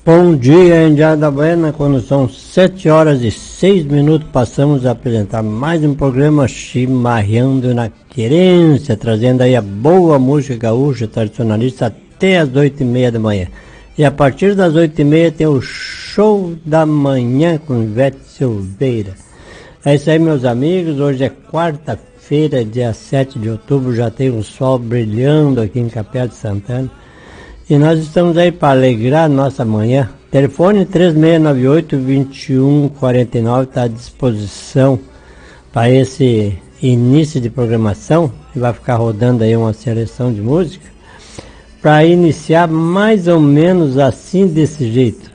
Bom dia, Indiada Buena, quando são 7 horas e 6 minutos, passamos a apresentar mais um programa Chimarrando na Querência, trazendo aí a boa música gaúcha tradicionalista até as 8h30 da manhã. E a partir das 8h30 tem o Show da Manhã com Ivete Silveira. É isso aí, meus amigos, hoje é quarta-feira, dia 7 de outubro, já tem o sol brilhando aqui em Capela de Santana. E nós estamos aí para alegrar nossa manhã. Telefone 3698-2149 está à disposição para esse início de programação. E vai ficar rodando aí uma seleção de música. Para iniciar mais ou menos assim, desse jeito.